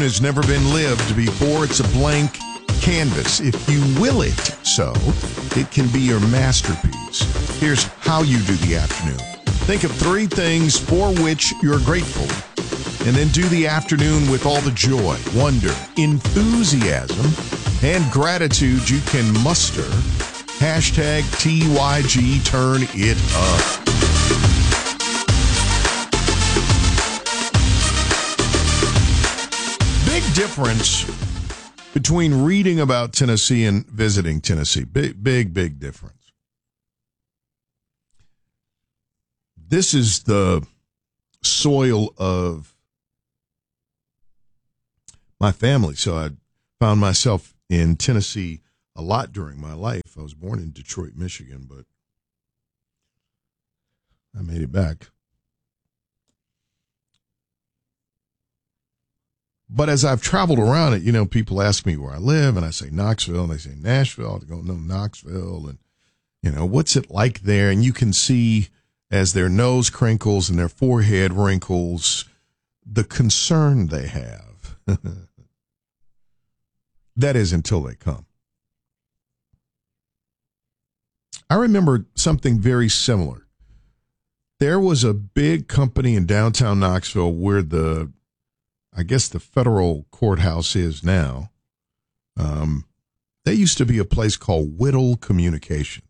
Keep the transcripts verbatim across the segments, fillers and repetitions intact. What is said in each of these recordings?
has never been lived before. It's a blank canvas. If you will it so, it can be your masterpiece. Here's how you do the afternoon. Think of three things for which you're grateful, and then do the afternoon with all the joy, wonder, enthusiasm, and gratitude you can muster. Hashtag T Y G, turn it up. Big difference between reading about Tennessee and visiting Tennessee. Big, big, big difference. This is the soil of my family. So I found myself in Tennessee a lot during my life. I was born in Detroit, Michigan, but I made it back. But as I've traveled around it, you know, people ask me where I live, and I say Knoxville, and they say Nashville. I go, no, Knoxville. And, you know, what's it like there? And you can see as their nose crinkles and their forehead wrinkles, the concern they have. That is until they come. I remember something very similar. There was a big company in downtown Knoxville where the I guess the federal courthouse is now. Um, there used to be a place called Whittle Communications.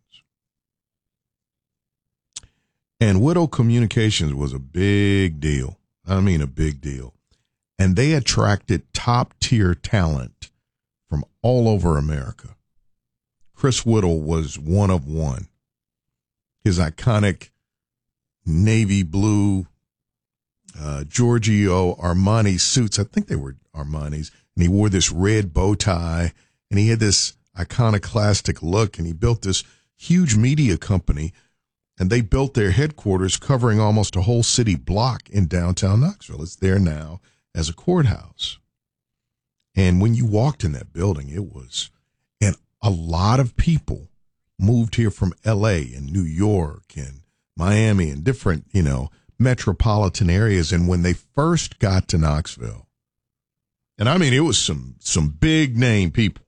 And Whittle Communications was a big deal. I mean, a big deal. And they attracted top-tier talent from all over America. Chris Whittle was one of one. His iconic navy blue Uh, Giorgio Armani suits. I think they were Armani's. And he wore this red bow tie, and he had this iconoclastic look, and he built this huge media company, and they built their headquarters covering almost a whole city block in downtown Knoxville. It's there now as a courthouse. And when you walked in that building, it was, and a lot of people moved here from L A and New York and Miami and different, you know, metropolitan areas. And when they first got to Knoxville, and I mean, it was some, some big name people.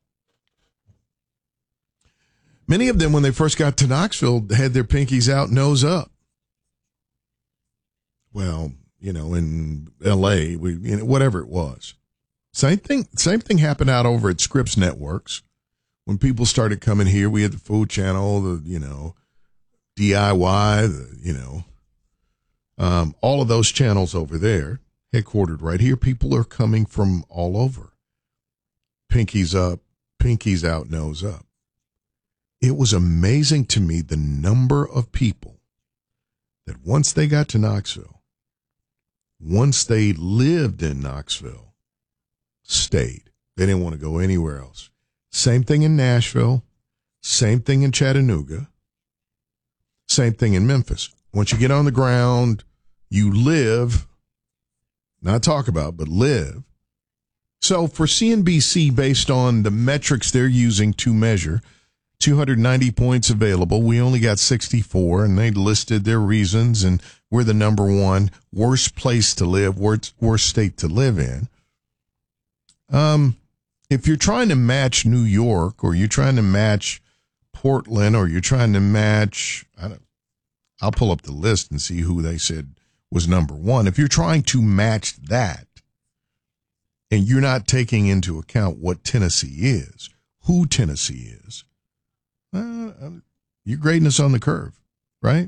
Many of them, when they first got to Knoxville, had their pinkies out, nose up. Well, you know, in L A, we, you know, whatever it was. Same thing, same thing happened out over at Scripps Networks. When people started coming here, we had the Food Channel, the, you know, D I Y, the, you know, Um, all of those channels over there, headquartered right here. People are coming from all over. Pinkies up, pinkies out, nose up. It was amazing to me the number of people that once they got to Knoxville, once they lived in Knoxville, stayed. They didn't want to go anywhere else. Same thing in Nashville. Same thing in Chattanooga. Same thing in Memphis. Once you get on the ground, you live, not talk about, but live. So for C N B C, based on the metrics they're using to measure, two hundred ninety points available. We only got sixty-four, and they listed their reasons, and we're the number one worst place to live, worst, worst state to live in. Um, if you're trying to match New York, or you're trying to match Portland, or you're trying to match, I don't I'll pull up the list and see who they said was number one. If you're trying to match that, and you're not taking into account what Tennessee is, who Tennessee is, uh, you're grading us on the curve, right?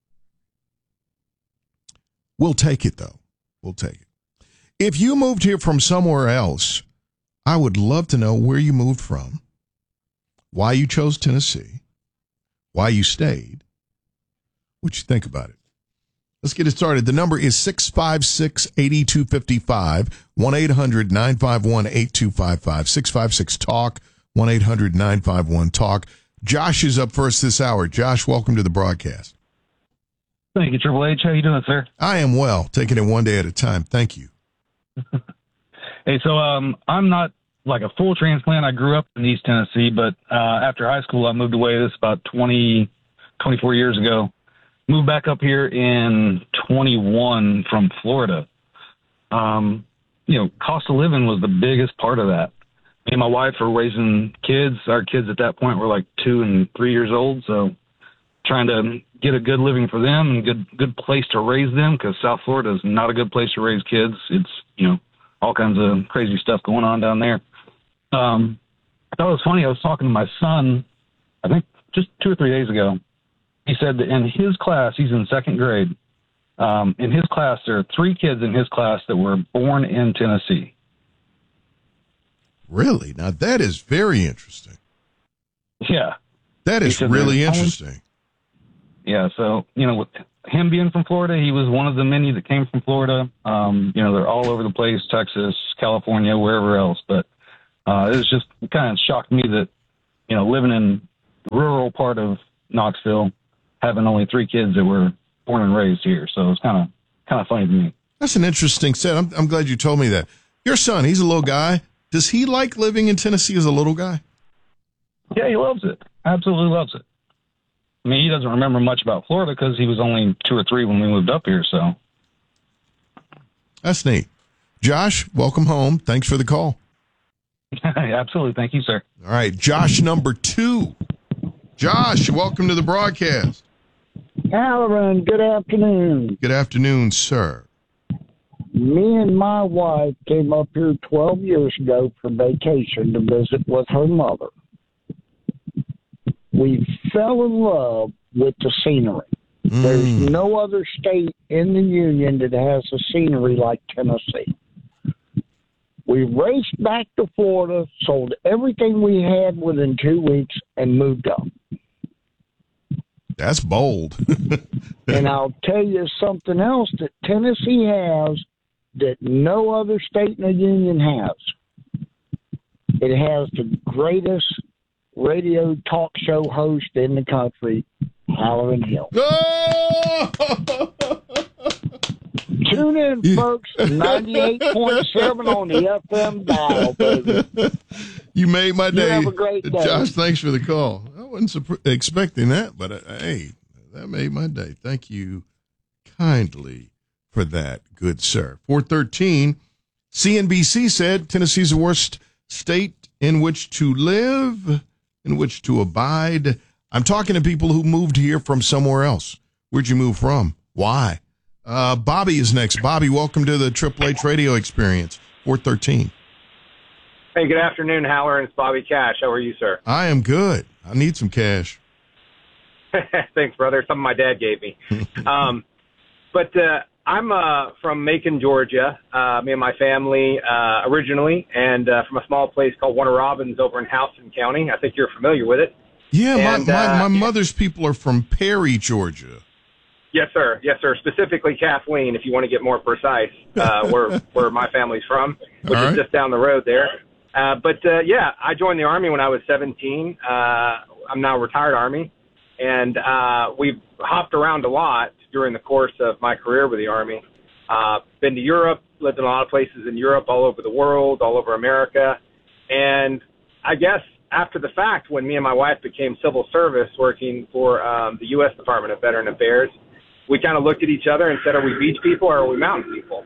We'll take it, though. We'll take it. If you moved here from somewhere else, I would love to know where you moved from, why you chose Tennessee, why you stayed, what you think about it. Let's get it started. The number is six five six, eight two five five, one eight hundred, nine five one, eight two five five, six five six, talk, one eight hundred, nine five one, talk. Josh is up first this hour. Josh, welcome to the broadcast. Thank you, Triple H. How you doing, sir? I am well, taking it one day at a time. Thank you. Hey, so um, I'm not like a full transplant. I grew up in East Tennessee, but uh, after high school, I moved away. This about twenty, twenty-four years ago. Moved back up here in twenty-one from Florida. Um, you know, cost of living was the biggest part of that. Me and my wife were raising kids. Our kids at that point were like two and three years old. So trying to get a good living for them and good, good place to raise them, because South Florida is not a good place to raise kids. It's, you know, all kinds of crazy stuff going on down there. Um, I thought it was funny. I was talking to my son, I think just two or three days ago. He said that in his class, he's in second grade. Um, in his class, there are three kids in his class that were born in Tennessee. Really? Now, that is very interesting. Yeah. That is really interesting. Yeah, so, you know, with him being from Florida, he was one of the many that came from Florida. Um, you know, they're all over the place, Texas, California, wherever else. But uh, it was just it kind of shocked me that, you know, living in the rural part of Knoxville, having only three kids that were born and raised here. So it's kind of kind of funny to me. That's an interesting set. I'm, I'm glad you told me that. Your son, he's a little guy. Does he like living in Tennessee as a little guy? Yeah, he loves it. Absolutely loves it. I mean, he doesn't remember much about Florida because he was only two or three when we moved up here. So that's neat. Josh, welcome home. Thanks for the call. Absolutely. Thank you, sir. All right. Josh, number two. Josh, welcome to the broadcast. Halloran, good afternoon. Good afternoon, sir. Me and my wife came up here twelve years ago for vacation to visit with her mother. We fell in love with the scenery. Mm. There's no other state in the union that has a scenery like Tennessee. We raced back to Florida, sold everything we had within two weeks, and moved up. That's bold. And I'll tell you something else that Tennessee has that no other state in the union has. It has the greatest radio talk show host in the country, Halloran Hill. Oh! Tune in, folks, ninety-eight point seven on the F M dial, baby. You made my day. You have a great day. Josh, thanks for the call. I wasn't supp- expecting that, but uh, hey, that made my day. Thank you kindly for that, good sir. four thirteen, C N B C said Tennessee's the worst state in which to live, in which to abide. I'm talking to people who moved here from somewhere else. Where'd you move from? Why? Uh, Bobby is next. Bobby, welcome to the Triple H Radio Experience, four thirteen. Hey, good afternoon, Halloran. It's Bobby Cash. How are you, sir? I am good. I need some cash. Thanks, brother. Something my dad gave me. um, but uh, I'm uh, from Macon, Georgia, uh, me and my family uh, originally, and uh, from a small place called Warner Robins over in Houston County. I think you're familiar with it. Yeah, and, my, my, uh, my mother's people are from Perry, Georgia. Yes, sir. Yes, sir. Specifically Kathleen, if you want to get more precise, uh, where where my family's from, which All is right. just down the road there. Uh, but, uh, yeah, I joined the Army when I was seventeen. Uh, I'm now a retired Army. And uh, we've hopped around a lot during the course of my career with the Army. Uh, been to Europe, lived in a lot of places in Europe, all over the world, all over America. And I guess after the fact, when me and my wife became civil service working for um, the U S Department of Veteran Affairs, we kind of looked at each other and said, are we beach people or are we mountain people?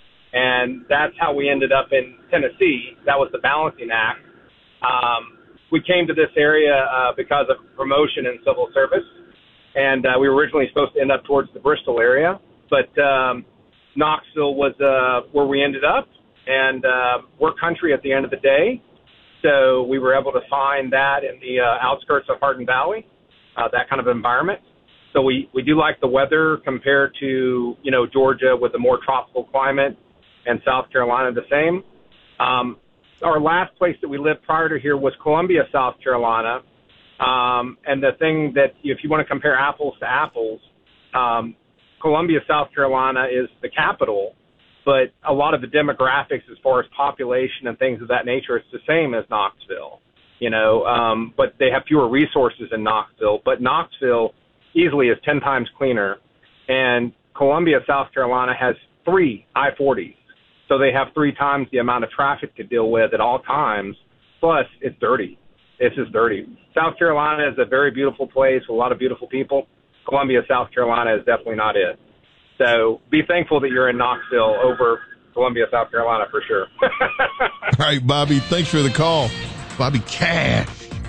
And that's how we ended up in Tennessee. That was the balancing act. Um, we came to this area uh, because of promotion in civil service, and uh, we were originally supposed to end up towards the Bristol area, but um, Knoxville was uh, where we ended up, and uh, we're country at the end of the day, so we were able to find that in the uh, outskirts of Hardin Valley, uh, that kind of environment. So we, we do like the weather compared to, you know, Georgia with the more tropical climate, and South Carolina the same. Um, our last place that we lived prior to here was Columbia, South Carolina. Um, and the thing that, if you want to compare apples to apples, um, Columbia, South Carolina is the capital, but a lot of the demographics as far as population and things of that nature, it's the same as Knoxville, you know, um, but they have fewer resources in Knoxville. But Knoxville easily is ten times cleaner, and Columbia, South Carolina has three I forties. So they have three times the amount of traffic to deal with at all times. Plus, it's dirty. It's just dirty. South Carolina is a very beautiful place with a lot of beautiful people. Columbia, South Carolina is definitely not it. So be thankful that you're in Knoxville over Columbia, South Carolina for sure. All right, Bobby, thanks for the call. Bobby Cash.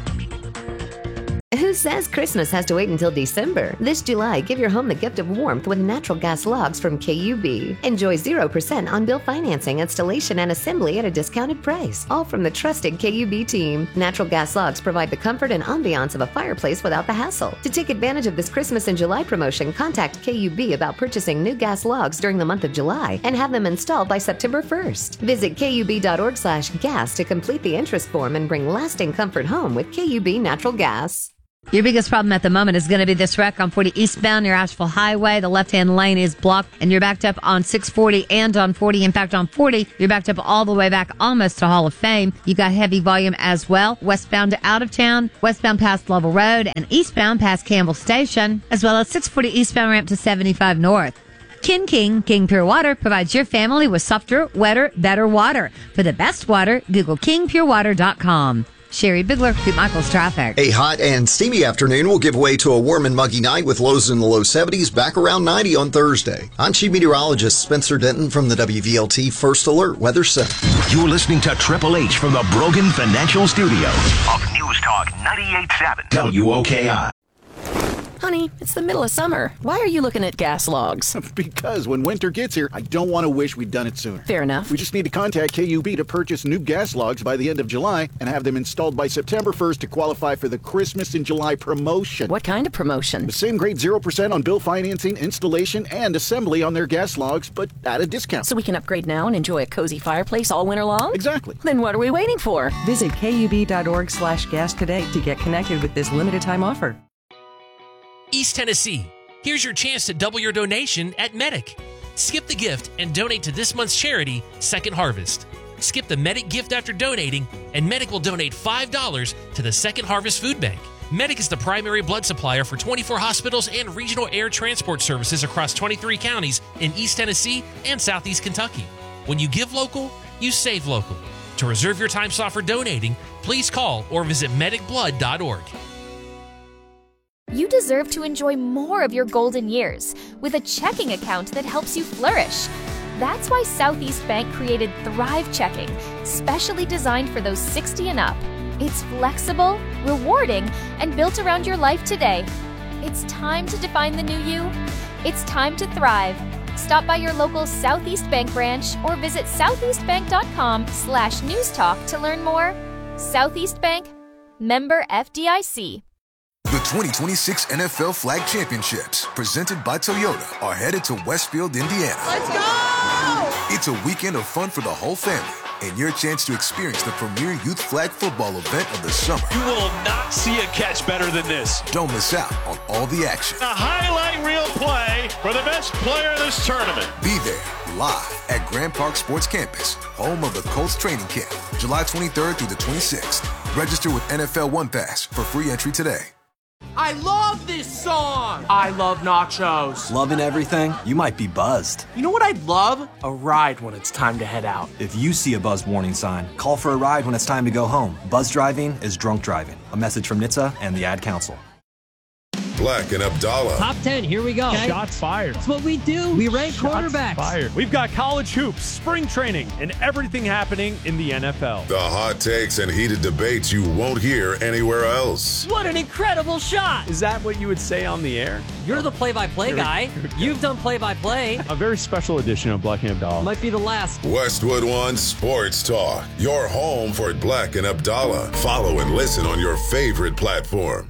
Who says Christmas has to wait until December? This July, give your home the gift of warmth with natural gas logs from K U B. Enjoy zero percent on-bill financing, installation, and assembly at a discounted price. All from the trusted K U B team. Natural gas logs provide the comfort and ambiance of a fireplace without the hassle. To take advantage of this Christmas in July promotion, contact K U B about purchasing new gas logs during the month of July and have them installed by September first. Visit kub.org slash gas to complete the interest form and bring lasting comfort home with K U B Natural Gas. Your biggest problem at the moment is going to be this wreck on forty eastbound near Asheville Highway. The left-hand lane is blocked, and you're backed up on six forty and on forty. In fact, on forty, you're backed up all the way back almost to Hall of Fame. You got heavy volume as well, westbound to out of town, westbound past Lovell Road, and eastbound past Campbell Station, as well as six forty eastbound ramp to seventy-five north. Kin King, King Pure Water, provides your family with softer, wetter, better water. For the best water, Google king pure water dot com. Sherry Bigler, Pete Michaels Traffic. A hot and steamy afternoon will give way to a warm and muggy night with lows in the low seventies, back around ninety on Thursday. I'm Chief Meteorologist Spencer Denton from the W V L T First Alert Weather Center. You're listening to Triple H from the Brogan Financial Studios of News Talk ninety-eight point seven W O K I. Honey, it's the middle of summer. Why are you looking at gas logs? Because when winter gets here, I don't want to wish we'd done it sooner. Fair enough. We just need to contact K U B to purchase new gas logs by the end of July and have them installed by September first to qualify for the Christmas in July promotion. What kind of promotion? The same great zero percent on bill financing, installation, and assembly on their gas logs, but at a discount. So we can upgrade now and enjoy a cozy fireplace all winter long? Exactly. Then what are we waiting for? Visit kub.org slash gas today to get connected with this limited time offer. East Tennessee, here's your chance to double your donation at Medic. Skip the gift and donate to this month's charity, Second Harvest. Skip the Medic gift after donating, and Medic will donate five dollars to the Second Harvest Food Bank. Medic is the primary blood supplier for twenty-four hospitals and regional air transport services across twenty-three counties in East Tennessee and Southeast Kentucky. When you give local, you save local. To reserve your time slot for donating, please call or visit medic blood dot org. You deserve to enjoy more of your golden years with a checking account that helps you flourish. That's why Southeast Bank created Thrive Checking, specially designed for those sixty and up. It's flexible, rewarding, and built around your life today. It's time to define the new you. It's time to thrive. Stop by your local Southeast Bank branch or visit southeastbank.com slash newstalk to learn more. Southeast Bank, member F D I C. The twenty twenty-six N F L Flag Championships, presented by Toyota, are headed to Westfield, Indiana. Let's go! It's a weekend of fun for the whole family and your chance to experience the premier youth flag football event of the summer. You will not see a catch better than this. Don't miss out on all the action. A highlight reel play for the best player of this tournament. Be there live at Grand Park Sports Campus, home of the Colts training camp, July twenty-third through the twenty-sixth. Register with N F L One Pass for free entry today. I love this song! I love nachos. Loving everything? You might be buzzed. You know what I'd love? A ride when it's time to head out. If you see a buzz warning sign, call for a ride when it's time to go home. Buzz driving is drunk driving. A message from N H T S A and the Ad Council. Black and Abdallah. Top ten, here we go. Okay. Shots fired. That's what we do. We rank Shots quarterbacks. Fired. We've got college hoops, spring training, and everything happening in the N F L. The hot takes and heated debates you won't hear anywhere else. What an incredible shot. Is that what you would say on the air? You're the play-by-play guy. You've done play-by-play. A very special edition of Black and Abdallah. Might be the last. Westwood One Sports Talk. Your home for Black and Abdallah. Follow and listen on your favorite platform.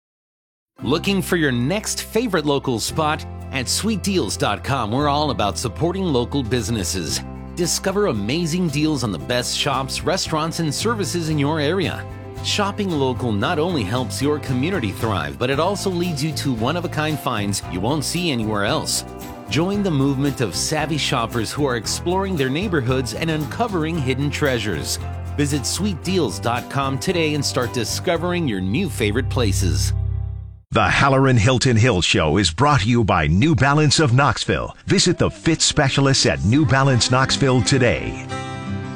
Looking for your next favorite local spot? At sweet deals dot com, we're all about supporting local businesses. Discover amazing deals on the best shops, restaurants, and services in your area. Shopping local not only helps your community thrive, but it also leads you to one-of-a-kind finds you won't see anywhere else. Join the movement of savvy shoppers who are exploring their neighborhoods and uncovering hidden treasures. Visit sweet deals dot com today and start discovering your new favorite places. The Halloran Hilton Hill Show is brought to you by New Balance of Knoxville. Visit the fit specialists at New Balance Knoxville today.